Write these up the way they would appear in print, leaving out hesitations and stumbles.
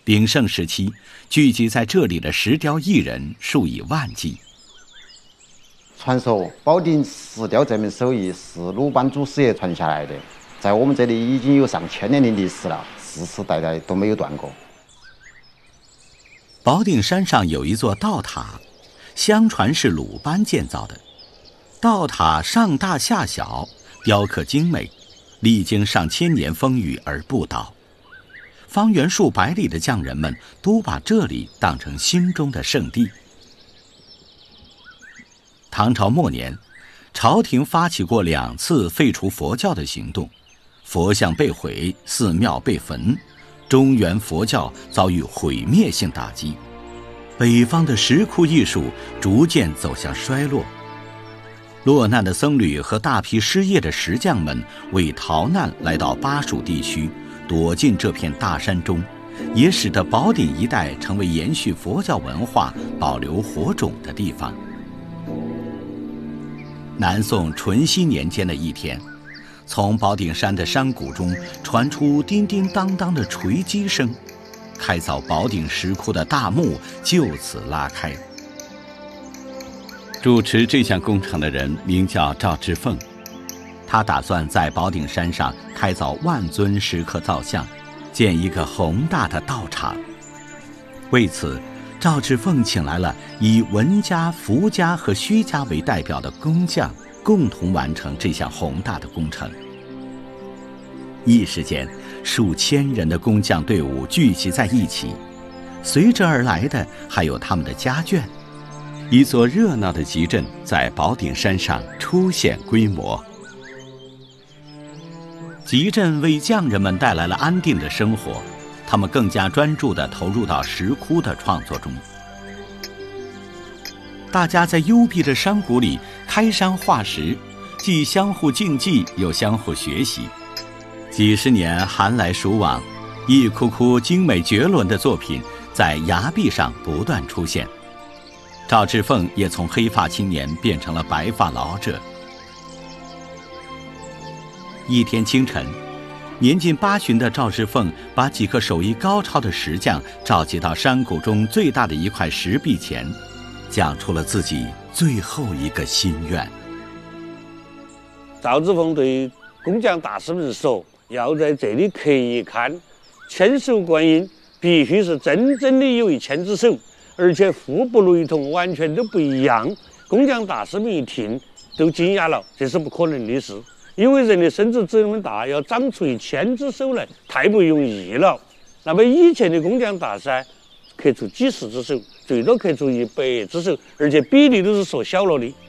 鼎盛时期，聚集在这里的石雕艺人数以万计。 传说保定石雕这门手艺是鲁班祖师爷传下来的，在我们这里已经有上千年的历史了，世世代代都没有断过。 保定山上有一座道塔，相传是鲁班建造的。道塔上大下小，雕刻精美，历经上千年风雨而不倒。方圆数百里的匠人们都把这里当成心中的圣地。唐朝末年，朝廷发起过2次废除佛教的行动，佛像被毁，寺庙被焚，中原佛教遭遇毁灭性打击。北方的石窟艺术逐渐走向衰落。落难的僧侣和大批失业的石匠们为逃难来到巴蜀地区，躲进这片大山中，也使得保定一带成为延续佛教文化、保留火种的地方。南宋淳熙年间的一天，从保定山的山谷中传出叮叮当当的锤击声，开凿保定石窟的大幕就此拉开。主持这项工程的人名叫赵志凤，他打算在保定山上开凿万尊石刻造像，建一个宏大的道场。为此，赵志凤请来了以文家、福家和薛家为代表的工匠，共同完成这项宏大的工程。一时间，数千人的工匠队伍聚集在一起，随之而来的还有他们的家眷。一座热闹的集镇在保定山上初显规模。集镇为匠人们带来了安定的生活，他们更加专注地投入到石窟的创作中。大家在幽闭的山谷里开山化石，既相互竞技又相互学习。几十年寒来暑往，一窟窟精美绝伦的作品在崖壁上不断出现。赵志凤也从黑发青年变成了白发老者。一天清晨，年近80的赵志凤把几个手艺高超的石匠召集到山谷中最大的一块石壁前，讲出了自己最后一个心愿。 赵志凤对工匠大师们说，要在这里刻一龛，千手观音必须是真正的有1,000只手，而且互不雷同，完全都不一样。工匠大师们一听都惊讶了，这是不可能的事，因为人的身子这么大，要长出1,000只手来，太不容易了。那么以前的工匠大师刻出几十只手，最多刻出100只手，而且比例都是缩小了的。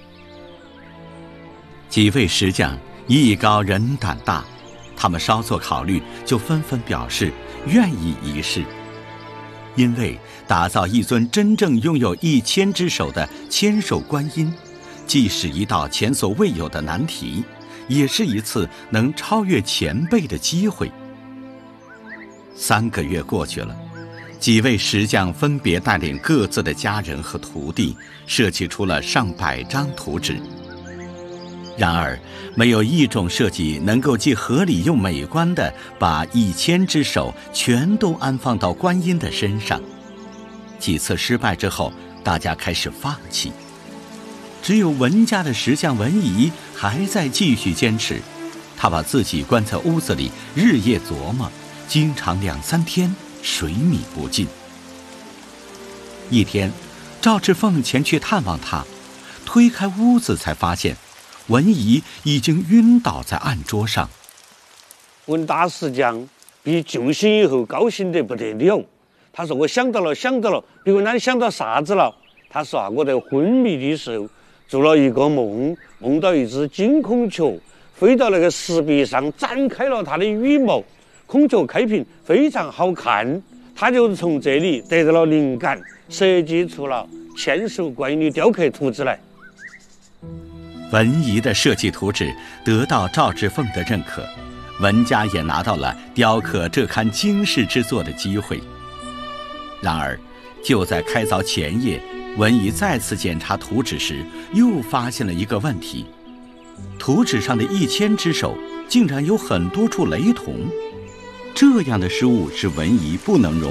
几位石匠艺高人胆大，他们稍作考虑，就纷纷表示愿意一试。因为打造一尊真正拥有1000只手的千手观音，既是一道前所未有的难题，也是一次能超越前辈的机会。3个月过去了，几位石匠分别带领各自的家人和徒弟，设计出了上百张图纸。然而，没有一种设计能够既合理又美观地把1000只手全都安放到观音的身上。几次失败之后，大家开始放弃。只有文家的石匠文仪还在继续坚持，他把自己关在屋子里，日夜琢磨，经常2、3天水米不进。一天，赵志凤前去探望他，推开屋子才发现文仪已经晕倒在案桌上。 文大石匠比救醒以后高兴得不得了，他说：“我想到了。别问他想到啥子了？”他说：“我在昏迷的时候做了一个梦，梦到一只金孔雀飞到那个石壁上，展开了它的羽毛，孔雀开屏，非常好看。他就从这里得到了灵感，设计出了千手观音的雕刻图纸来。” 文仪的设计图纸得到赵志凤的认可，文家也拿到了雕刻这堪惊世之作的机会。然而，就在开凿前夜，文仪再次检查图纸时，又发现了一个问题：图纸上的1000只手竟然有很多处雷同。这样的失误使文仪不能容